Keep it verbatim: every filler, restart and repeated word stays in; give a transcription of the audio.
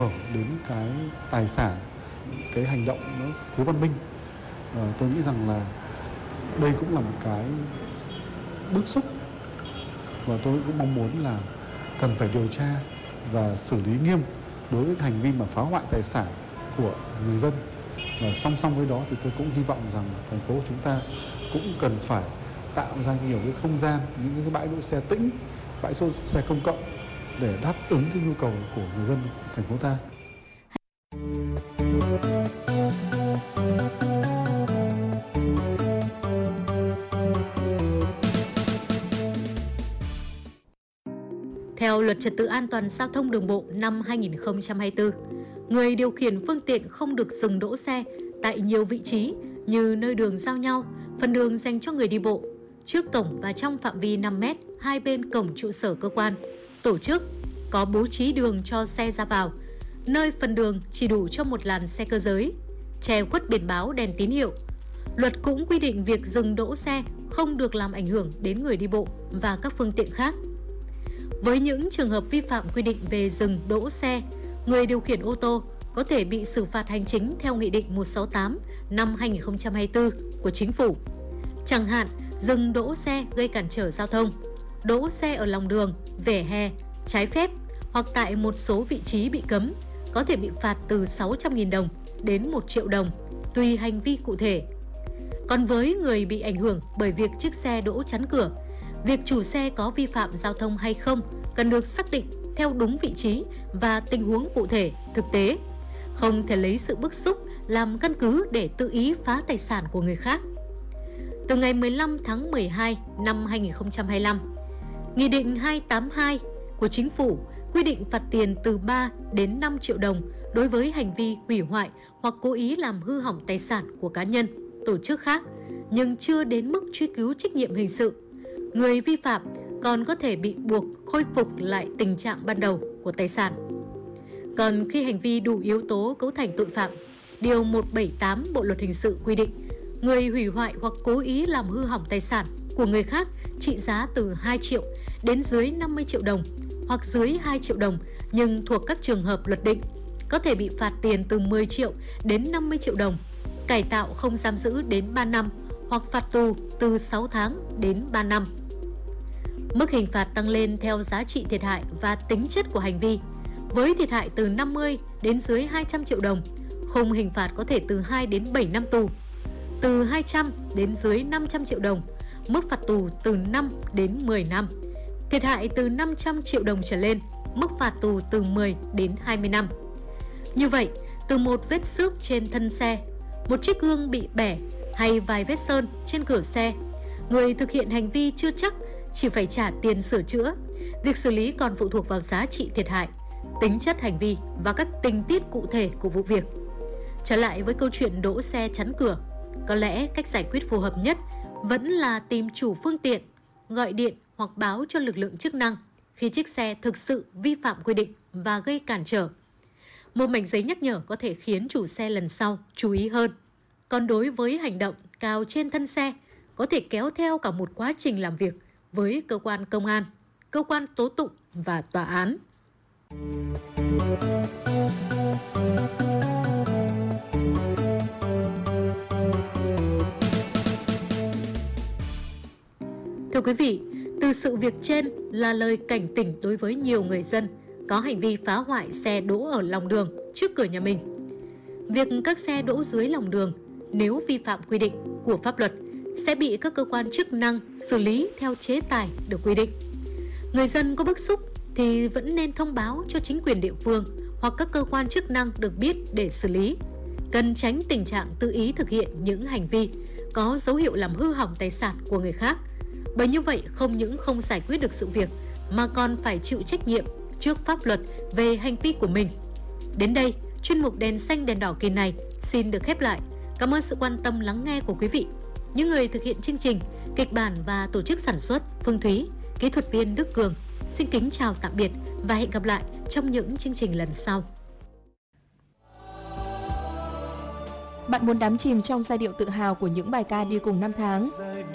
đến cái tài sản, cái hành động nó thiếu văn minh. Và tôi nghĩ rằng là đây cũng là một cái bức xúc, và tôi cũng mong muốn là cần phải điều tra và xử lý nghiêm đối với hành vi mà phá hoại tài sản của người dân. Và song song với đó thì tôi cũng hy vọng rằng thành phố của chúng ta cũng cần phải tạo ra nhiều cái không gian, những cái bãi đỗ xe tĩnh, bãi đỗ xe công cộng để đáp ứng cái nhu cầu của người dân thành phố ta. Theo Luật Trật tự an toàn giao thông đường bộ năm hai nghìn không trăm hai mươi tư, người điều khiển phương tiện không được dừng đỗ xe tại nhiều vị trí như nơi đường giao nhau, phần đường dành cho người đi bộ, trước cổng và trong phạm vi năm mét hai bên cổng trụ sở cơ quan, tổ chức, có bố trí đường cho xe ra vào, nơi phần đường chỉ đủ cho một làn xe cơ giới, che khuất biển báo đèn tín hiệu. Luật cũng quy định việc dừng đỗ xe không được làm ảnh hưởng đến người đi bộ và các phương tiện khác. Với những trường hợp vi phạm quy định về dừng đỗ xe, người điều khiển ô tô có thể bị xử phạt hành chính theo Nghị định một trăm sáu mươi tám năm hai nghìn không trăm hai mươi tư của Chính phủ. Chẳng hạn, dừng đỗ xe gây cản trở giao thông, đỗ xe ở lòng đường, vỉa hè, trái phép hoặc tại một số vị trí bị cấm, có thể bị phạt từ sáu trăm nghìn đồng đến một triệu đồng, tùy hành vi cụ thể. Còn với người bị ảnh hưởng bởi việc chiếc xe đỗ chắn cửa, việc chủ xe có vi phạm giao thông hay không cần được xác định theo đúng vị trí và tình huống cụ thể, thực tế, không thể lấy sự bức xúc làm căn cứ để tự ý phá tài sản của người khác. Từ ngày mười lăm tháng mười hai năm hai nghìn không trăm hai mươi lăm, Nghị định hai trăm tám mươi hai của Chính phủ quy định phạt tiền từ ba đến năm triệu đồng đối với hành vi hủy hoại hoặc cố ý làm hư hỏng tài sản của cá nhân, tổ chức khác, nhưng chưa đến mức truy cứu trách nhiệm hình sự. Người vi phạm còn có thể bị buộc khôi phục lại tình trạng ban đầu của tài sản. Còn khi hành vi đủ yếu tố cấu thành tội phạm, Điều một trăm bảy mươi tám Bộ Luật Hình sự quy định, người hủy hoại hoặc cố ý làm hư hỏng tài sản của người khác trị giá từ hai triệu đến dưới năm mươi triệu đồng hoặc dưới hai triệu đồng nhưng thuộc các trường hợp luật định, có thể bị phạt tiền từ mười triệu đến năm mươi triệu đồng, cải tạo không giam giữ đến ba năm hoặc phạt tù từ sáu tháng đến ba năm. Mức hình phạt tăng lên theo giá trị thiệt hại và tính chất của hành vi. Với thiệt hại từ năm mươi đến dưới hai trăm triệu đồng, khung hình phạt có thể từ hai đến bảy năm tù. Từ hai trăm đến dưới năm trăm triệu đồng, mức phạt tù từ năm đến mười năm. Thiệt hại từ năm trăm triệu đồng trở lên, mức phạt tù từ mười đến hai mươi năm. Như vậy, từ một vết xước trên thân xe, một chiếc gương bị bẻ hay vài vết sơn trên cửa xe, người thực hiện hành vi chưa chắc chỉ phải trả tiền sửa chữa. Việc xử lý còn phụ thuộc vào giá trị thiệt hại, tính chất hành vi và các tình tiết cụ thể của vụ việc. Trở lại với câu chuyện đỗ xe chắn cửa, có lẽ cách giải quyết phù hợp nhất vẫn là tìm chủ phương tiện, gọi điện hoặc báo cho lực lượng chức năng khi chiếc xe thực sự vi phạm quy định và gây cản trở. Một mảnh giấy nhắc nhở có thể khiến chủ xe lần sau chú ý hơn. Còn đối với hành động cào trên thân xe, có thể kéo theo cả một quá trình làm việc với cơ quan công an, cơ quan tố tụng và tòa án. Thưa quý vị, từ sự việc trên là lời cảnh tỉnh đối với nhiều người dân có hành vi phá hoại xe đỗ ở lòng đường trước cửa nhà mình. Việc các xe đỗ dưới lòng đường nếu vi phạm quy định của pháp luật sẽ bị các cơ quan chức năng xử lý theo chế tài được quy định. Người dân có bức xúc thì vẫn nên thông báo cho chính quyền địa phương hoặc các cơ quan chức năng được biết để xử lý. Cần tránh tình trạng tự ý thực hiện những hành vi có dấu hiệu làm hư hỏng tài sản của người khác. Bởi như vậy không những không giải quyết được sự việc mà còn phải chịu trách nhiệm trước pháp luật về hành vi của mình. Đến đây, chuyên mục Đèn Xanh Đèn Đỏ kỳ này xin được khép lại. Cảm ơn sự quan tâm lắng nghe của quý vị. Những người thực hiện chương trình, kịch bản và tổ chức sản xuất Phương Thúy, kỹ thuật viên Đức Cường. Xin kính chào tạm biệt và hẹn gặp lại trong những chương trình lần sau. Bạn muốn đắm chìm trong giai điệu tự hào của những bài ca đi cùng năm tháng?